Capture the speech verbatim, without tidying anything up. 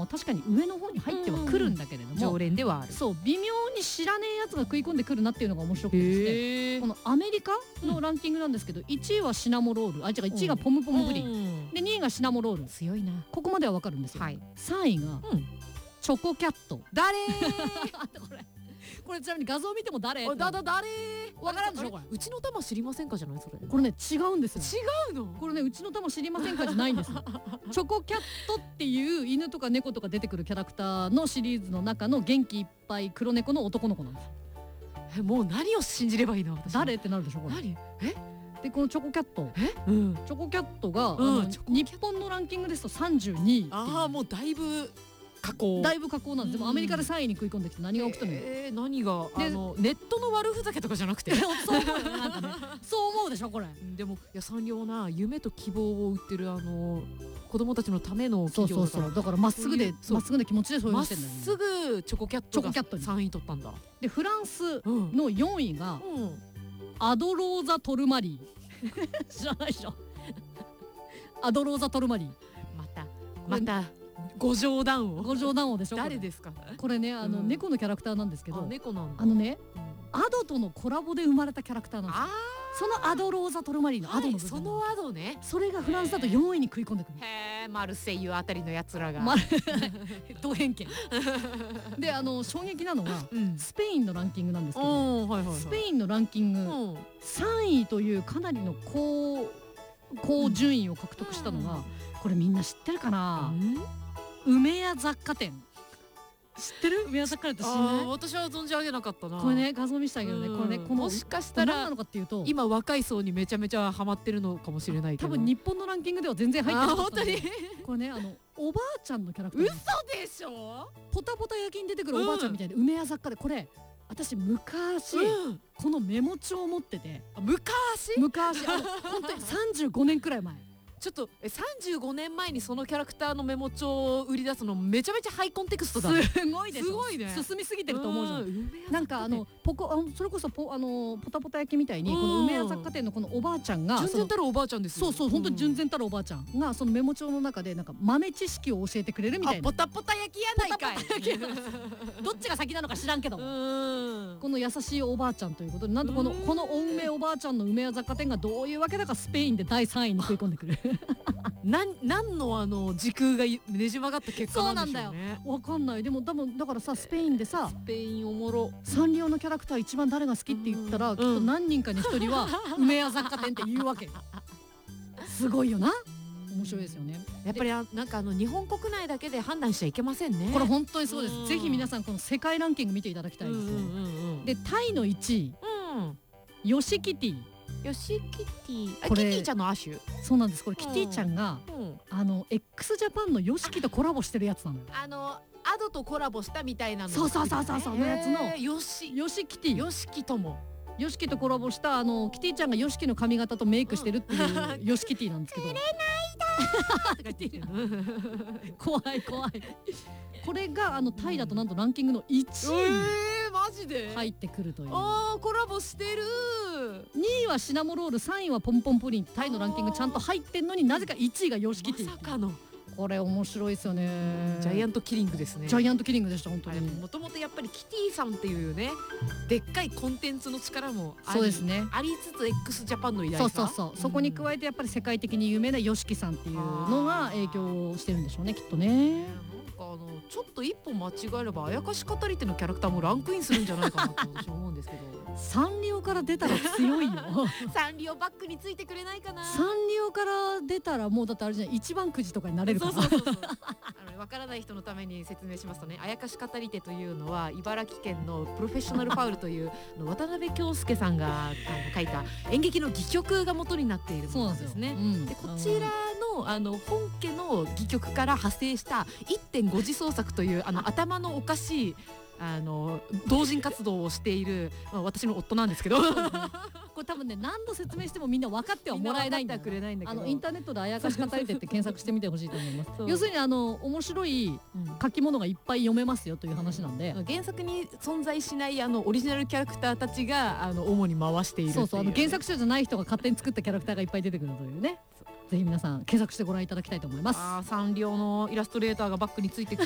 は確かに上の方に入ってはくるんだけれども、 常連ではある。 そう微妙に知らねえやつが食い込んでくるなっていうのが面白くてですね、このアメリカのランキングなんですけど、いちいはシナモロール、あ違ういちいがポムポムプリンで、にいがシナモロール、 強いな。 ここまではわかるんですよ、 はい、 さんいがチョコキャット。誰これこれちなみに画像見ても誰だだ誰わからんでしょこれ。 うちの玉知りませんかじゃないそれ。 これね違うんですよ。 違うのこれねうちの玉知りませんかじゃないんですよチョコキャットっていう犬とか猫とか出てくるキャラクターのシリーズの中の元気いっぱい黒猫の男の子なんです。 えもう何を信じればいいの。 誰ってなるでしょこれ。 何えでこのチョコキャット、 え、うん、 チョコキャットが、 うん、 あの日本のランキングですとさんじゅうにいっていう。 ああもうだいぶ加工だいぶ加工なんです。でもアメリカでさんいに食い込んできて何が起きたのよ。 えー、何があのネットの悪ふざけとかじゃなくてそう思うよなんかねそう思うでしょこれ。 でもいや産業な夢と希望を売ってるあの子供たちのための企業だから、 そうそうそうだからまっすぐでまっすぐな気持ちでそういうまっのしてんだよね。 すぐチョコキャットがチョコキャットにさんい取ったんだ。 でフランスのよんいが、 うんうん、 アドローザトルマリー知らないでしょアドローザトルマリー。 またまたご冗談をご冗談をでしょ。 誰ですかこれねあの、 うん、 猫のキャラクターなんですけど、 あ猫なんだ。 あのね、 うん、 アドとのコラボで生まれたキャラクターなんですよ。そのアドローザトルマリーのアドの部分、 はい、そのアドね。 それがフランスだとよんいに食い込んでくる。 へえマルセイユあたりのやつらが、 ま、同偏見であの衝撃なのが、うん、スペインのランキングなんですけど、はいはいはい、スペインのランキング、うん、さんいというかなりの高高順位を獲得したのが、うん、これみんな知ってるかな、うん、梅屋雑貨店。知ってる？梅屋雑貨店って知らない？ 私は存じ上げなかったな。 これね画像見せてあげるね。これねこのもしかしたら何なのかっていうと、 今若い層にめちゃめちゃハマってるのかもしれないけど、 多分日本のランキングでは全然入ってなかった。 本当にこれねあのおばあちゃんのキャラクター。 嘘でしょ？ ポタポタ焼きに出てくるおばあちゃんみたいな梅屋雑貨で、これ私昔、うん、このメモ帳を持ってて、 昔昔あの本当にさんじゅうごねんくらい前。 ちょっとえさんじゅうごねんまえにそのキャラクターのメモ帳を売り出すのめちゃめちゃハイコンテクストだね。 すごいです。 すごいね。 進みすぎてると思うじゃん。なんかあのポコあそれこそポあのポタポタ焼きみたいにこの梅屋雑貨店のこのおばあちゃんが純然たるおばあちゃんですよ。 そうそう本当に純然たるおばあちゃんがそのメモ帳の中でなんか豆知識を教えてくれるみたいな。 ポタポタ焼きやないかい。 どっちが先なのか知らんけど、この優しいおばあちゃんということで、なんとこのこのお梅おばあちゃんの梅屋雑貨店がどういうわけだかスペインでだいさんいに食い込んでくる。 なん何のあの時空がねじ曲がった結果なんでしょうね。そうなんだよ。 わかんない。でも多分だからさスペインでさスペインおもろサンリオのキャラクター一番誰が好きって言ったら、うん、きっと何人かに一人は梅屋雑貨店って言うわけ。すごいよな。面白いですよね。 やっぱりなんかあの日本国内だけで判断しちゃいけませんね。 これ本当にそうです。ぜひ皆さんこの世界ランキング見ていただきたいですね。でタイのいちい、うん、ヨシキティ。 ヨシキティ、これキティちゃんの亜種。 そうなんです。これキティちゃんが、うん、あの X ジャパンのヨシキとコラボしてるやつなのよ。 あのアドとコラボしたみたいなの。 そうそうそうそうそうのやつのヨシヨシキティ。 ヨシキとも。 ヨシキとコラボしたあのキティちゃんがヨシキの髪型とメイクしてるっていうヨシキティなんですけど。くれないだーとか言ってる。怖い怖い。これがあのタイだとなんとランキングのいちいにマジで入ってくるという。 あーコラボしてる。 にいはシナモロール、さんいはポンポンプリン。タイのランキングちゃんと入ってんのになぜかいちいがヨシキティ。 まさかの。 これ面白いですよね。 ジャイアントキリングですね。 ジャイアントキリングでした本当に。 もともとやっぱりキティさんっていうねでっかいコンテンツの力もあり、 そうですね、 ありつつ X ジャパンの偉大さ、 そうそうそう、うん、そこに加えてやっぱり世界的に有名なヨシキさんっていうのが影響してるんでしょうねきっとね。 なんかあのちょっと一歩間違えればあやかし語り手のキャラクターもランクインするんじゃないかなと私は思うんですけど。 サンリオから出たら強いよ。 サンリオバックについてくれないかな。 サンリオから出たらもうだってあれじゃん、一番くじとかになれるから。 そうそうそうそう。あのわからない人のために説明しますとね、あやかし語り手というのは茨城県のプロフェッショナルファウルという渡辺京介さんがあの書いた演劇の戯曲が元になっているものなんですね。そうなんですよ。うん、でこちらのあの本家の戯曲から派生した いってんご 次創作というあの頭のおかしいあの同人活動をしている、まあ、私の夫なんですけどこれ多分ね何度説明してもみんな分かってはもらえないんだよ。あのインターネットであやかし語り手って検索してみてほしいと思います。要するにあの面白い書き物がいっぱい読めますよという話なんで、 うん、原作に存在しないあのオリジナルキャラクターたちがあの主に回しているっていう、ね、 そうそう、あの原作者じゃない人が勝手に作ったキャラクターがいっぱい出てくるというね。ぜひ皆さん検索してご覧いただきたいと思います。 あーサンリオのイラストレーターがバックについて